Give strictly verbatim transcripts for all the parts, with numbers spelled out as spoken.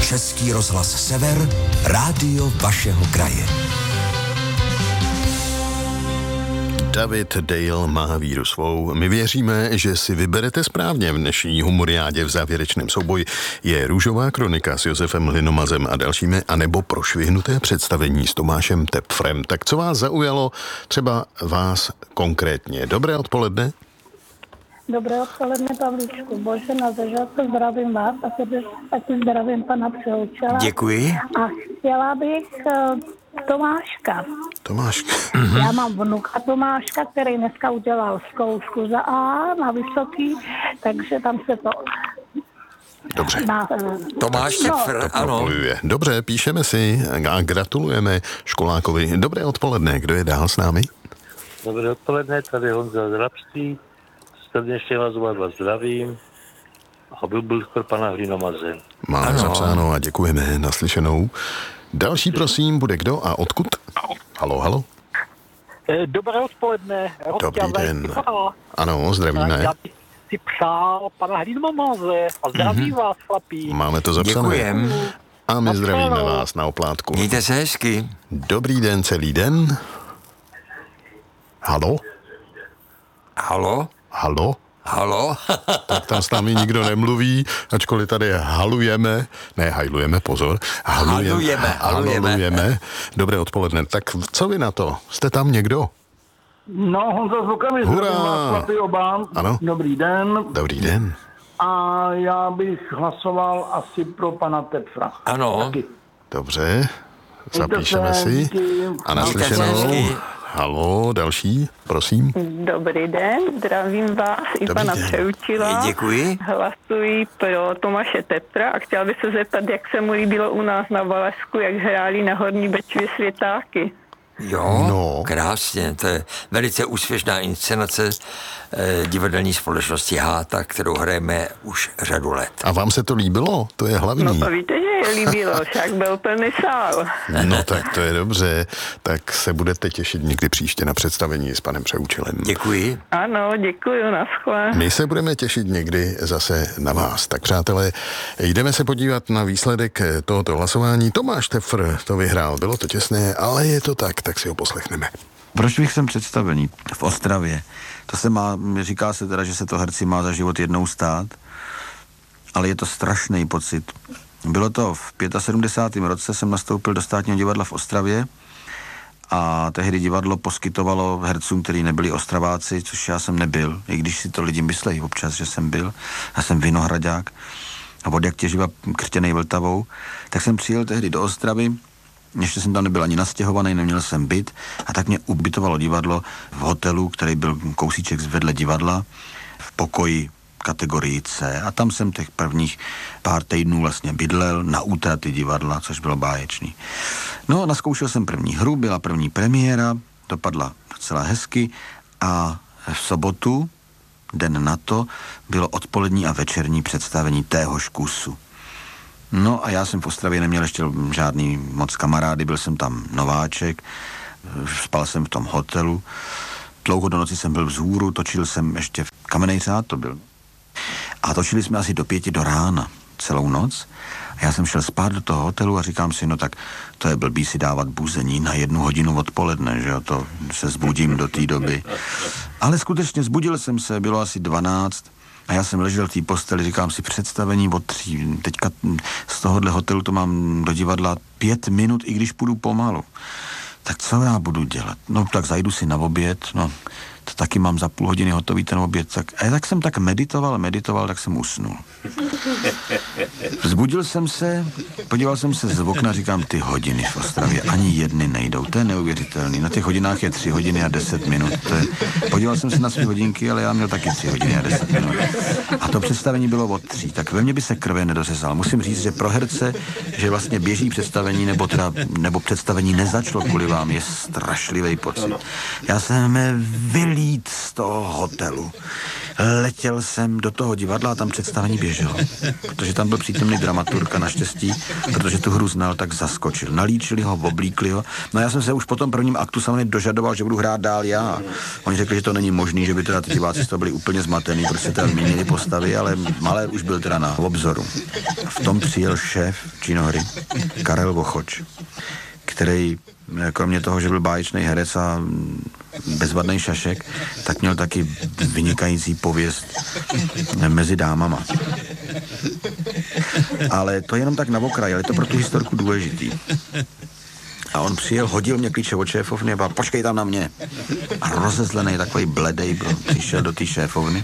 Český rozhlas Sever, rádio vašeho kraje. David Dale má víru svou. My věříme, že si vyberete správně. V dnešní humoriádě v závěrečném souboji je Růžová kronika s Josefem Hlinomazem a dalšími, anebo prošvihnuté představení s Tomášem Tepfrem. Tak co vás zaujalo, třeba vás konkrétně? Dobré odpoledne. Dobré odpoledne, Pavlíčku. Božena ze Želce, zdravím vás a taky zdravím pana Přeloučela. Děkuji. A chtěla bych uh, Tomáška. Tomáška. Mm-hmm. Já mám vnuka Tomáška, který dneska udělal zkoušku za A na vysoký, takže tam se to... Dobře. Na, uh, Tomáš Tepfr, no. ano. Dobře, píšeme si a gratulujeme školákovi. Dobré odpoledne, kdo je dál s námi? Dobré odpoledne, tady Honza z Rabství. Srdečně vás oba dva zdravím a byl byl pana Hlinomaze. Máme ano. Zapsáno a děkujeme, naslyšenou. Další, prosím, bude kdo a odkud? Halo, halo. Dobré odpoledne. Dobrý den. Ano, zdravíme. Já bych si přál pana Hlinomaze a zdravím mm-hmm. vás, chlapí. Máme to zapsané. Děkujem. A my zdravíme vás na oplátku. Mějte se hezky. Dobrý den, celý den. Halo? Halo? Halo? Halo? Tak tam s námi nikdo nemluví, ačkoliv tady halujeme, ne hajlujeme, pozor, halujeme, halujeme, halujeme. halujeme. Dobré odpoledne, tak co vy na to? Jste tam někdo? No, Honza z Lukavy, zdravím vás, chlapi oba. Ano. Dobrý den. Dobrý den. A já bych hlasoval asi pro pana Tepfra. Ano. Taky. Dobře, zapíšeme se, si. díky. A naslyšenou. Halo, další, prosím. Dobrý den, zdravím vás i Dobrý pana den. Přeloučila. Děkuji. Hlasuji pro Tomáše Tepfra a chtěla bych se zeptat, jak se mu líbilo u nás na Valašsku, jak hráli na Horní Bečvě Světáky. Jo, No. krásně, to je velice úspěšná inscenace eh, divadelní společnosti Háta, kterou hrajeme už řadu let. A vám se to líbilo? To je hlavní. No to víte, že je líbilo, však byl plný sál. No tak to je dobře. Tak se budete těšit někdy příště na představení s panem Přeúčilem. Děkuji. Ano, děkuji, naschle. My se budeme těšit někdy zase na vás. Tak přátelé, jdeme se podívat na výsledek tohoto hlasování. Tomáš Tepfr to vyhrál, bylo to těsné, ale je to tak, tak si ho poslechneme. Proč bych sem představení v Ostravě? To se má, říká se teda, že se to herci má za život jednou stát, ale je to strašný pocit. Bylo to v sedmdesátém pátém roce, jsem nastoupil do Státního divadla v Ostravě a tehdy divadlo poskytovalo hercům, kteří nebyli Ostraváci, což já jsem nebyl, i když si to lidi myslejí občas, že jsem byl. Já jsem vinohradák a od jak těživa křtěnej Vltavou, tak jsem přijel tehdy do Ostravy. Ještě jsem tam nebyl ani nastěhovaný, neměl jsem byt a tak mě ubytovalo divadlo v hotelu, který byl kousíček vedle divadla, v pokoji kategorii C a tam jsem těch prvních pár týdnů vlastně bydlel na útraty divadla, což bylo báječný. No, naskoušel jsem první hru, byla první premiéra, dopadla docela hezky a v sobotu, den na to, bylo odpolední a večerní představení téhož kusu. No a já jsem v Ostravě neměl ještě žádný moc kamarády, byl jsem tam nováček, spal jsem v tom hotelu, dlouho do noci jsem byl vzhůru, točil jsem ještě v Kamennej řád, to byl. A točili jsme asi do pěti do rána, celou noc. A já jsem šel spát do toho hotelu a říkám si, no tak to je blbý si dávat buzení na jednu hodinu odpoledne, že jo, to se zbudím do té doby. Ale skutečně zbudil jsem se, bylo asi dvanáct. A já jsem ležel v té posteli, říkám si představení od tří. Teďka z tohohle hotelu to mám do divadla pět minut, i když půjdu pomalu. Tak co já budu dělat? No tak zajdu si na oběd, no to taky mám za půl hodiny hotový ten oběd. Tak, a tak jsem tak meditoval, meditoval, tak jsem usnul. Vzbudil jsem se, podíval jsem se z okna, říkám, ty hodiny v Ostravě ani jedny nejdou, to je neuvěřitelný. Na těch hodinách je tři hodiny a deset minut. To je, podíval jsem se na své hodinky, ale já měl taky tři hodiny a deset minut. A to představení bylo od tří, tak ve mně by se krve nedořezal. Musím říct, že pro herce, že vlastně běží představení, nebo, teda, nebo představení nezačalo kvůli vám, je strašlivý pocit. Já jsem vylít z toho hotelu. Letěl jsem do toho divadla a tam představení běželo. Protože tam byl přítomný dramaturg a naštěstí, protože tu hru znal, tak zaskočil. Nalíčili ho, oblíkli ho. No já jsem se už po tom prvním aktu samozřejmě dožadoval, že budu hrát dál já. Oni řekli, že to není možný, že by teda ty diváci z toho byli úplně zmatený, protože teda měnili postavy, ale Malér už byl teda na obzoru. V tom přijel šéf činohry, Karel Vochoč, který kromě toho, že byl báječný herec a bezvadný šašek, tak měl taky vynikající pověst mezi dámama. Ale to je jenom tak na okraji, ale je to pro tu historku důležitý. A on přijel, hodil mě klíče od šéfovny a počkej tam na mě. A rozezlený, takový bledej byl, přišel do té šéfovny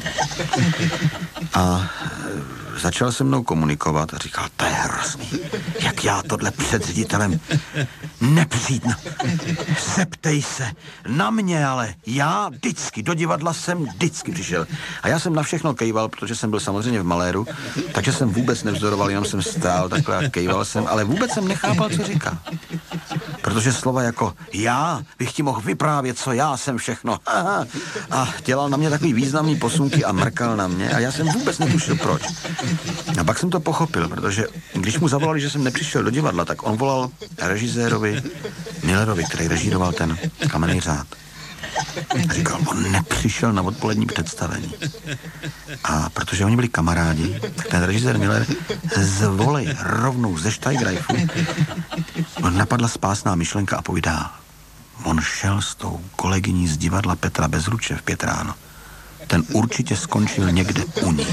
a začal se mnou komunikovat a říkal, to je hrozný, jak já tohle před ředitelem nepřijít. Zeptej se na mě, ale já vždycky, do divadla jsem vždycky přišel. A já jsem na všechno kejval, protože jsem byl samozřejmě v Maléru, takže jsem vůbec nevzdoroval, jenom jsem stál takhle a kejval jsem, ale vůbec jsem nechápal, co říká. Protože slova jako já bych ti mohl vyprávět, co já jsem všechno. Aha. A dělal na mě takový významný posunky a mrkal na mě a já jsem vůbec netušil proč. A pak jsem to pochopil, protože když mu zavolali, že jsem nepřišel do divadla, tak on volal režisérovi Millerovi, který režíroval ten Kamenný řád. A říkal, on nepřišel na odpolední představení. A protože oni byli kamarádi, tak ten režisér Miller zvolej rovnou ze Steigrajfu. On napadla spásná myšlenka a povídá, on šel s tou kolegyní z divadla Petra Bezruče v pět ráno. Ten určitě skončil někde u ní.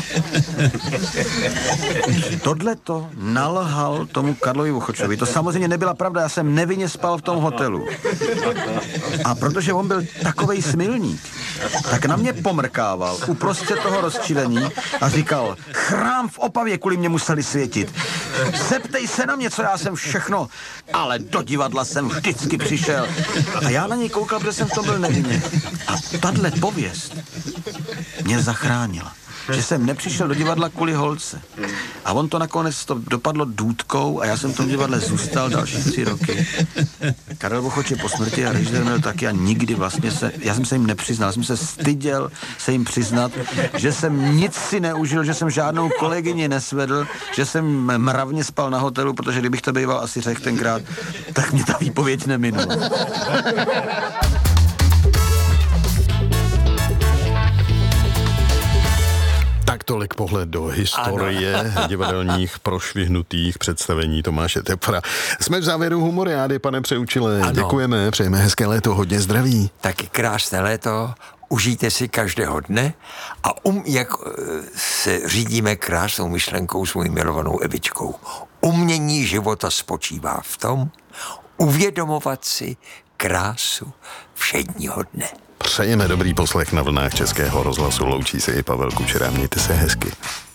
Tohleto nalhal tomu Karlovi Vochočovi. To samozřejmě nebyla pravda, já jsem nevinně spal v tom hotelu. A protože on byl takovej smilník, tak na mě pomrkával uprostřed toho rozčilení a říkal, chrám v Opavě kvůli mě museli světit. Zeptej se na mě, co já jsem všechno, ale do divadla jsem vždycky přišel. A já na něj koukal, protože jsem v tom byl nevinně. A tahle pověst mě zachránila. Že jsem nepřišel do divadla kvůli holce. A on to nakonec to dopadlo důtkou a já jsem v tom divadle zůstal další tři roky. Karel Vochoč je po smrti a režisér měl taky a nikdy vlastně se, já jsem se jim nepřiznal, já jsem se styděl se jim přiznat, že jsem nic si neužil, že jsem žádnou kolegyni nesvedl, že jsem mravně spal na hotelu, protože kdybych to býval asi řekl tenkrát, tak mě ta výpověď neminula. Tak tolik pohled do historie ano. divadelních prošvihnutých představení Tomáše Tepfra. Jsme v závěru humoriády, pane Přeučile. Ano. Děkujeme, přejeme hezké léto, hodně zdraví. Taky krásné léto, užijte si každého dne a um, jak se řídíme krásnou myšlenkou s mojí milovanou Evičkou. Umění života spočívá v tom, uvědomovat si krásu všedního dne. Přejeme dobrý poslech na vlnách Českého rozhlasu. Loučí se i Pavel Kučera. Mějte se hezky.